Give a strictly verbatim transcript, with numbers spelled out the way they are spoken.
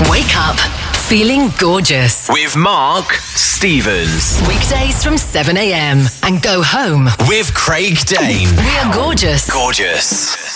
Wake up feeling gorgeous with Mark Stevens. Weekdays from seven a.m. and go home with Craig Dane. We are gorgeous. Gorgeous.